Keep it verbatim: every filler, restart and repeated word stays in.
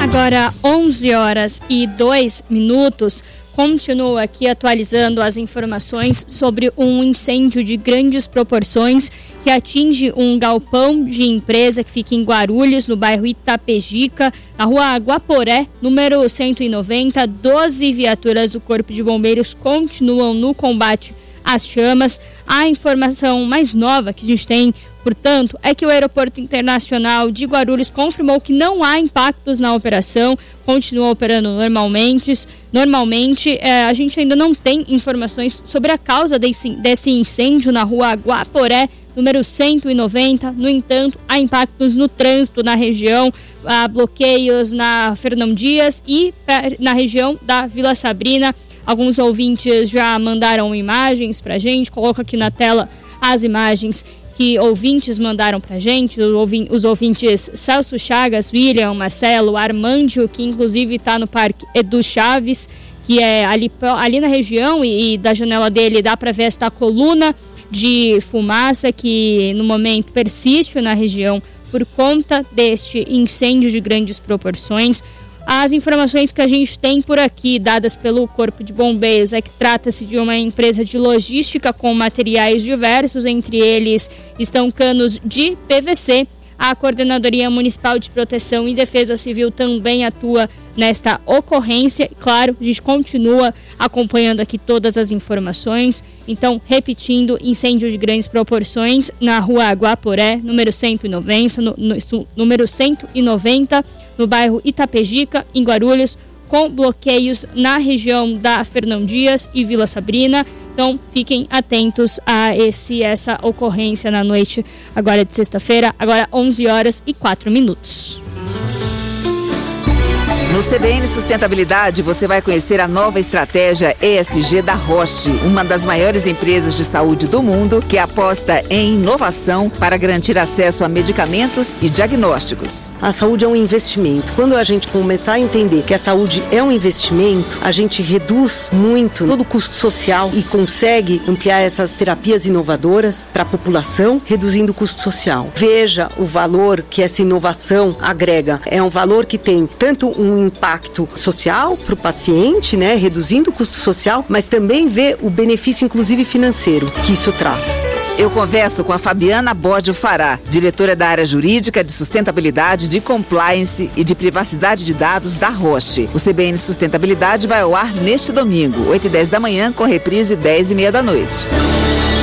Agora onze horas e dois minutos, continuo aqui atualizando as informações sobre um incêndio de grandes proporções que atinge um galpão de empresa que fica em Guarulhos, no bairro Itapejica, na rua Guaporé, número cento e noventa. doze viaturas do Corpo de Bombeiros continuam no combate às chamas. A informação mais nova que a gente tem, portanto, é que o Aeroporto Internacional de Guarulhos confirmou que não há impactos na operação, continua operando normalmente. Normalmente, é, a gente ainda não tem informações sobre a causa desse, desse incêndio na rua Guaporé, número cento e noventa. No entanto, há impactos no trânsito na região, há bloqueios na Fernão Dias e na região da Vila Sabrina. Alguns ouvintes já mandaram imagens pra gente, coloco aqui na tela as imagens que ouvintes mandaram pra gente, os ouvintes Celso Chagas, William, Marcelo, Armândio, que inclusive está no Parque Edu Chaves, que é ali, ali na região, e, e da janela dele dá para ver esta coluna de fumaça que no momento persiste na região por conta deste incêndio de grandes proporções. As informações que a gente tem por aqui, dadas pelo Corpo de Bombeiros, é que trata-se de uma empresa de logística com materiais diversos, entre eles estão canos de P V C. A Coordenadoria Municipal de Proteção e Defesa Civil também atua nesta ocorrência. Claro, a gente continua acompanhando aqui todas as informações. Então, repetindo, incêndio de grandes proporções na rua Guaporé, número cento e noventa, no, no, número cento e noventa, no bairro Itapejica, em Guarulhos, com bloqueios na região da Fernão Dias e Vila Sabrina. Então, fiquem atentos a esse, essa ocorrência na noite agora de sexta-feira, agora onze horas e quatro minutos. No C B N Sustentabilidade, você vai conhecer a nova estratégia E S G da Roche, uma das maiores empresas de saúde do mundo que aposta em inovação para garantir acesso a medicamentos e diagnósticos. A saúde é um investimento. Quando a gente começar a entender que a saúde é um investimento, a gente reduz muito todo o custo social e consegue ampliar essas terapias inovadoras para a população, reduzindo o custo social. Veja o valor que essa inovação agrega. É um valor que tem tanto um impacto social para o paciente, né, reduzindo o custo social, mas também vê o benefício, inclusive financeiro, que isso traz. Eu converso com a Fabiana Bordio Fará, diretora da área jurídica de sustentabilidade, de compliance e de privacidade de dados da Roche. O C B N Sustentabilidade vai ao ar neste domingo, oito e dez da manhã, com reprise dez e meia da noite.